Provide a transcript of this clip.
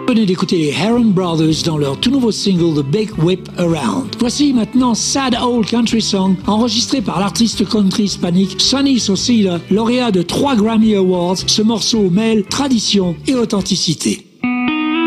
Venez d'écouter les Herron Brothers dans leur tout nouveau single The Big Whip Around. Voici maintenant Sad Old Country Song, enregistré par l'artiste country hispanique Sonny Socilla, lauréat de 3 Grammy Awards. Ce morceau mêle tradition et authenticité.